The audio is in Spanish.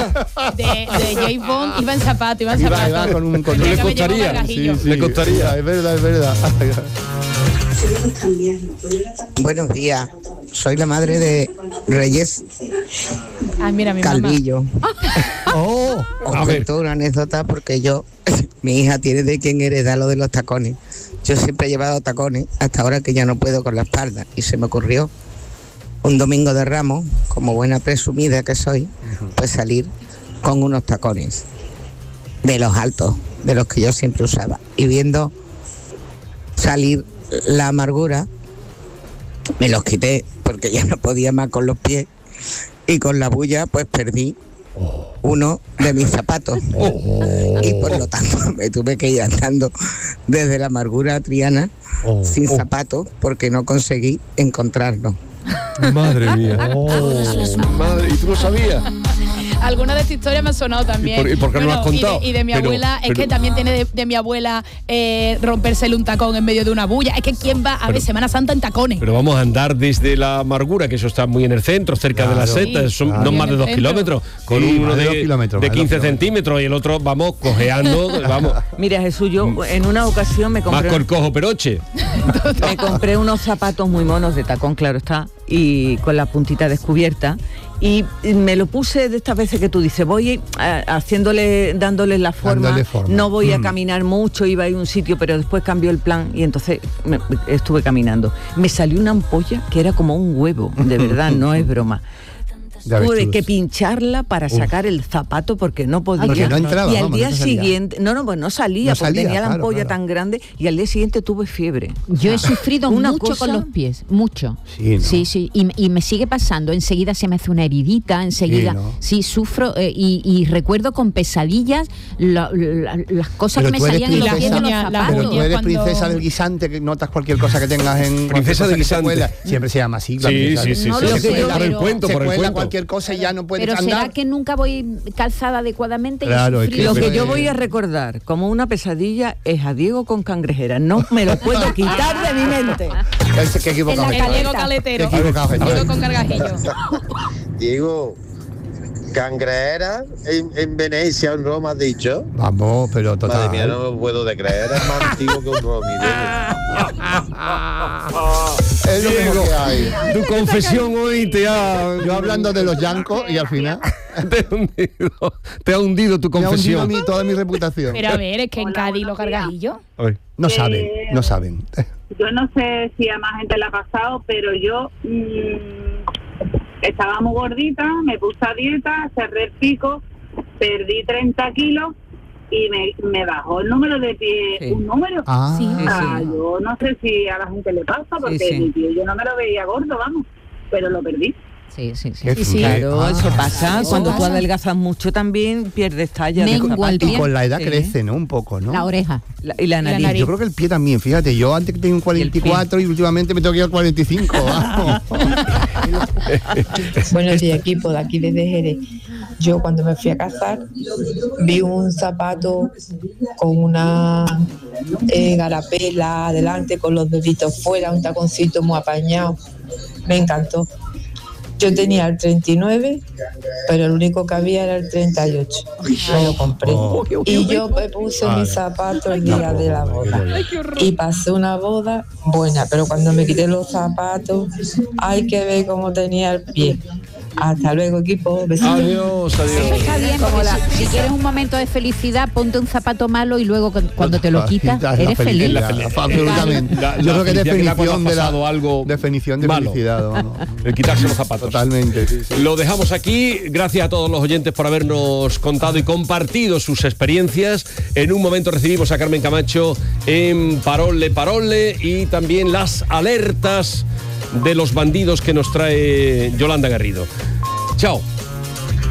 de James Bond, iba en zapato. Iba con un le costaría. Le costaría. Es verdad. Buenos días, soy la madre de Reyes mira, mi Calvillo. Oh, Os cuento una anécdota porque mi hija tiene de quien heredar lo de los tacones. Yo siempre he llevado tacones hasta ahora que ya no puedo con la espalda y se me ocurrió un domingo de Ramos, como buena presumida que soy, pues salir con unos tacones de los altos, de los que yo siempre usaba, y viendo salir la amargura, me los quité porque ya no podía más con los pies y con la bulla pues perdí uno de mis zapatos y por lo tanto me tuve que ir andando desde la amargura a Triana sin zapatos porque no conseguí encontrarlo. Madre mía. Madre, ¿y tú lo sabías? Alguna de estas historias me ha sonado también. ¿Y por qué no lo has contado? Y de mi abuela, es que también tiene de mi abuela rompérsele un tacón en medio de una bulla. Es que ¿quién va a ver Semana Santa en tacones? Pero vamos a andar desde la amargura, que eso está muy en el centro, cerca de las setas, son no más de 2 kilómetros, con uno de 15 centímetros y el otro vamos cojeando, vamos. Mira, Jesús, yo en una ocasión me compré... Más con el cojo peroche. Me compré unos zapatos muy monos de tacón, claro está, y con la puntita descubierta, y me lo puse de estas veces que tú dices, voy dándole la forma, no voy a caminar mucho, iba a ir a un sitio, pero después cambió el plan y entonces estuve caminando. Me salió una ampolla que era como un huevo, de verdad, no es broma. Tuve que pincharla para sacar el zapato porque no podía. Porque no entraba, y al día siguiente, pues no salía porque tenía la ampolla tan grande, y al día siguiente tuve fiebre. Yo he sufrido mucho con los pies, mucho. Sí, ¿no? Sí, y me sigue pasando. Enseguida se me hace una heridita, enseguida sí sufro y recuerdo con pesadillas las cosas que me salían en los pies de los zapatos. Pero tú eres princesa del guisante, que notas cualquier cosa que tengas en... Princesa del guisante. Siempre se llama así. Sí. Por el cuento. Cualquier cosa y ya no puedes pero andar. ¿será que nunca voy calzada adecuadamente? Claro, Lo que yo voy a recordar como una pesadilla es a Diego con cangrejera. No me lo puedo quitar de mi mente. Qué equivocado. Diego Caletero. Diego con Cargajillo. Diego, cangrejera en Venecia, en Roma, has dicho. Vamos, pero total. Madre mía, no me puedo de creer, es más antiguo que un Romy. Es lo mismo que hay. Tu confesión hoy te ha... Yo hablando de los yancos y al final te ha hundido tu confesión. Me ha hundido a mí toda mi reputación. Pero a ver, es que en Cádiz los Cargajillos no saben. Yo no sé si a más gente le ha pasado, pero yo estaba muy gordita, me puse a dieta, cerré el pico, perdí 30 kilos y me bajó el número de pie, un número. Yo no sé si a la gente le pasa, porque mi pie yo no me lo veía gordo, vamos, pero lo perdí. Sí. Claro, eso pasa. Cuando tú adelgazas mucho también pierdes talla. Y con la edad crece, ¿no? Un poco, ¿no? La oreja. Y la nariz. Yo creo que el pie también, fíjate, yo antes tenía un 44 y últimamente me tengo que ir al 45. Buenos días, equipo de aquí desde Jerez. Yo cuando me fui a casar vi un zapato con una garapela adelante, con los deditos fuera, un taconcito muy apañado. Me encantó. Yo tenía el 39, pero el único que había era el 38. Me lo compré. Y yo me puse mis zapatos el día de la boda. Y pasé una boda buena, pero cuando me quité los zapatos, hay que ver cómo tenía el pie. Hasta luego, equipo. Besitos. Adiós. Eso está bien, porque si quieres un momento de felicidad, ponte un zapato malo y luego cuando te lo quitas, eres feliz. Absolutamente. Yo creo que es definición de algo definición de malo. felicidad. El quitarse los zapatos. Totalmente. Lo dejamos aquí. Gracias a todos los oyentes por habernos contado y compartido sus experiencias. En un momento recibimos a Carmen Camacho en Parole y también las alertas de los bandidos que nos trae Yolanda Garrido. Chao.